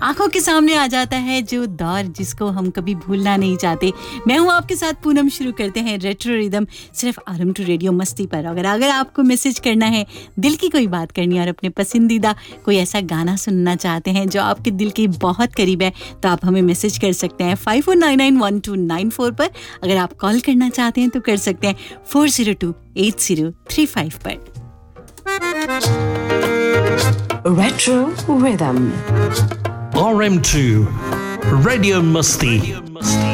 आंखों के सामने आ जाता है जो दौर जिसको हम कभी भूलना नहीं चाहते। मैं हूं आपके साथ पूनम। शुरू करते हैं रेट्रो रिदम सिर्फ आरएम टू रेडियो मस्ती पर। अगर आपको मैसेज करना है, दिल की कोई बात करनी है और अपने पसंदीदा कोई ऐसा गाना सुनना चाहते हैं जो आपके दिल के बहुत करीब है, तो आप हमें मैसेज कर सकते हैं 54991294 पर। अगर आप कॉल करना चाहते हैं तो कर सकते हैं 402-8035 पर। Retro Rhythm RM2 Radio Musti